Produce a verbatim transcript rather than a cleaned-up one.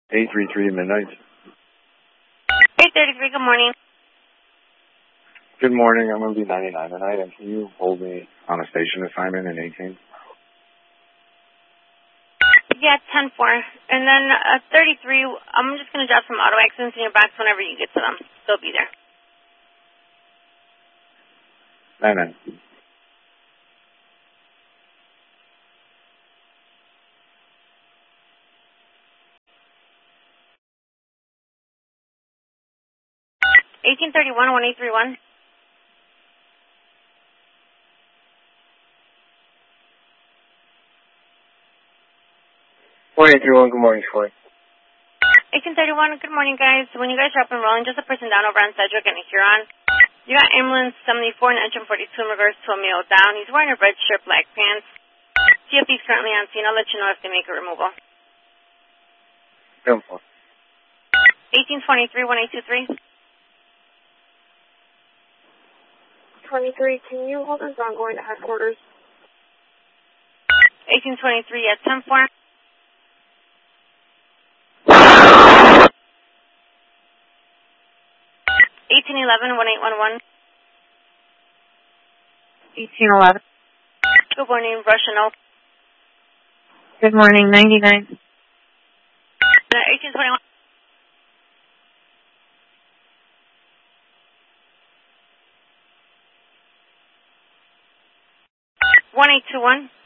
eight three three Midnight. eight thirty-three, good morning. Good morning. I'm going to be ninety-nine tonight, and can you hold me on a station assignment in eighteen? Yeah, ten four. And then uh, thirty-three, I'm just going to drop some auto accidents in your box whenever you get to them. They'll be there. nine nine. eighteen thirty-one, one eight three one. one eight three one, good morning, Troy. eighteen thirty-one, good morning, guys. When you guys are up and rolling, just a person down over on Cedric and a Huron. You got ambulance seventy-four and engine forty-two in regards to a male down. He's wearing a red shirt, black pants. C F D's currently on scene. I'll let you know if they make a removal. ten four. eighteen twenty-three, one eight two three. twenty-three, can you hold us on going to headquarters? eighteen twenty-three, yeah, ten four. eighteen eleven, one eight one one. eighteen eleven. Good morning, Russian Oak. Good morning, ninety-nine. Uh, eighteen twenty-one. one eight two one.